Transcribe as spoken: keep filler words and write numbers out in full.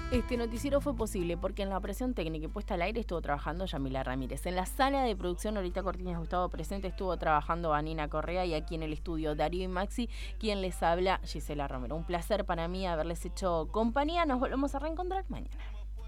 Este noticiero fue posible porque en la operación técnica y puesta al aire estuvo trabajando Yamila Ramírez. En la sala de producción, Norita Cortiñas Gustavo presente, estuvo trabajando Vanina Correa, y aquí en el estudio Darío y Maxi, quien les habla, Gisela Romero. Un placer para mí haberles hecho compañía. Nos volvemos a reencontrar mañana.